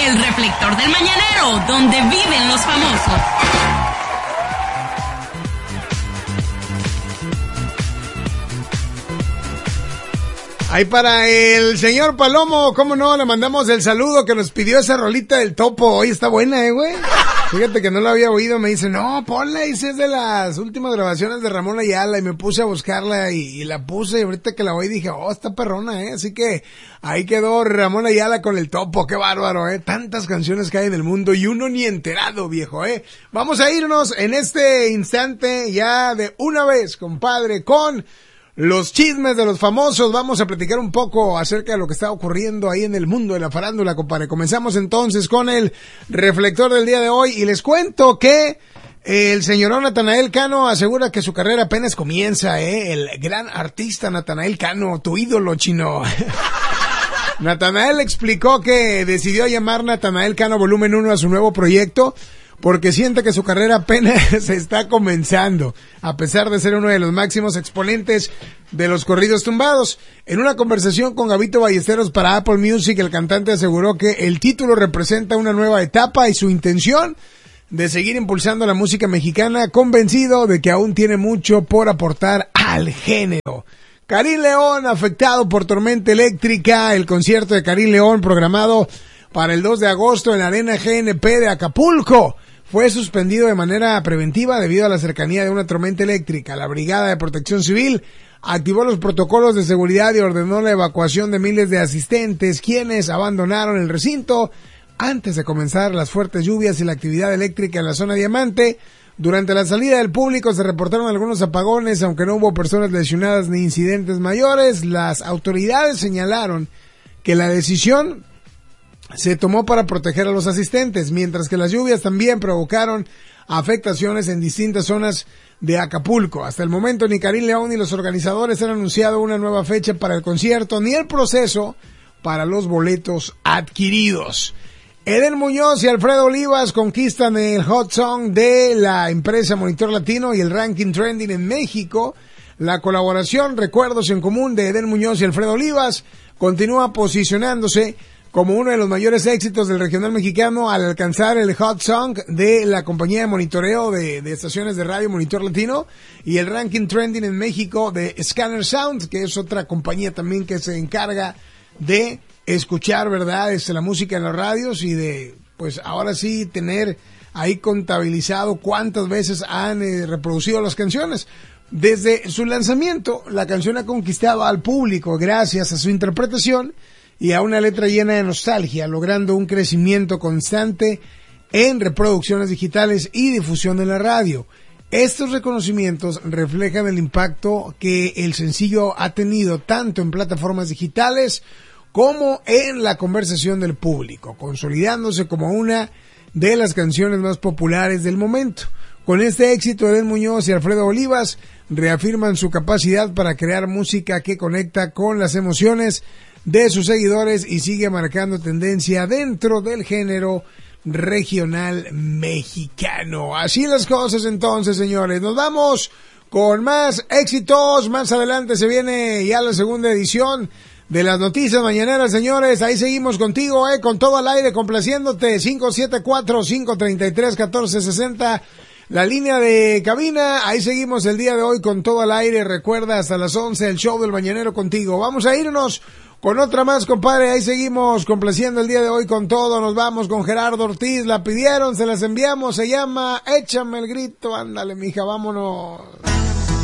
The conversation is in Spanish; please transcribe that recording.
El reflector del mañanero, donde viven los famosos. Ahí para el señor Palomo, cómo no, le mandamos el saludo que nos pidió esa rolita del Topo. Hoy está buena, güey. Fíjate que no la había oído, me dice, no, ponla, dice, es de las últimas grabaciones de Ramón Ayala, y me puse a buscarla y la puse, y ahorita que la oí dije, oh, está perrona, así que ahí quedó Ramón Ayala con el Topo, qué bárbaro, tantas canciones que hay en el mundo y uno ni enterado, viejo, Vamos a irnos en este instante ya de una vez, compadre, con los chismes de los famosos. Vamos a platicar un poco acerca de lo que está ocurriendo ahí en el mundo de la farándula, compadre. Comenzamos entonces con el reflector del día de hoy y les cuento que el señorón Natanael Cano asegura que su carrera apenas comienza, el gran artista Natanael Cano, tu ídolo, chino. Natanael explicó que decidió llamar Natanael Cano Volumen 1 a su nuevo proyecto porque siente que su carrera apenas se está comenzando, a pesar de ser uno de los máximos exponentes de los corridos tumbados. En una conversación con Gabito Ballesteros para Apple Music, el cantante aseguró que el título representa una nueva etapa y su intención de seguir impulsando la música mexicana, convencido de que aún tiene mucho por aportar al género. Karim León, afectado por tormenta eléctrica. El concierto de Karim León, programado para el 2 de agosto en la Arena GNP de Acapulco, fue suspendido de manera preventiva debido a la cercanía de una tormenta eléctrica. La Brigada de Protección Civil activó los protocolos de seguridad y ordenó la evacuación de miles de asistentes, quienes abandonaron el recinto antes de comenzar las fuertes lluvias y la actividad eléctrica en la zona Diamante. Durante la salida del público se reportaron algunos apagones, aunque no hubo personas lesionadas ni incidentes mayores. Las autoridades señalaron que la decisión se tomó para proteger a los asistentes, mientras que las lluvias también provocaron afectaciones en distintas zonas de Acapulco. Hasta el momento ni Karim León ni los organizadores han anunciado una nueva fecha para el concierto, ni el proceso para los boletos adquiridos. Eden Muñoz y Alfredo Olivas conquistan el Hot Song de la empresa Monitor Latino y el Ranking Trending en México. La colaboración Recuerdos en Común de Eden Muñoz y Alfredo Olivas continúa posicionándose como uno de los mayores éxitos del regional mexicano al alcanzar el Hot Song de la compañía de monitoreo de estaciones de radio Monitor Latino y el Ranking Trending en México de Scanner Sound, que es otra compañía también que se encarga de escuchar, ¿verdad?, la música en las radios y de, pues ahora sí, tener ahí contabilizado cuántas veces han reproducido las canciones. Desde su lanzamiento, la canción ha conquistado al público gracias a su interpretación y a una letra llena de nostalgia, logrando un crecimiento constante en reproducciones digitales y difusión en la radio. Estos reconocimientos reflejan el impacto que el sencillo ha tenido tanto en plataformas digitales como en la conversación del público, consolidándose como una de las canciones más populares del momento. Con este éxito, Eden Muñoz y Alfredo Olivas reafirman su capacidad para crear música que conecta con las emociones de sus seguidores y sigue marcando tendencia dentro del género regional mexicano. Así las cosas entonces, señores. Nos vamos con más éxitos. Más adelante se viene ya la segunda edición de las noticias mañaneras, señores. Ahí seguimos contigo, con todo al aire, complaciéndote. 574-533-1460, la línea de cabina. Ahí seguimos el día de hoy con todo al aire. Recuerda, hasta las 11 el show del mañanero contigo. Vamos a irnos con otra más, compadre. Ahí seguimos complaciendo el día de hoy con todo. Nos vamos con Gerardo Ortiz. La pidieron, se las enviamos. Se llama Échame el grito. Ándale, mija, vámonos.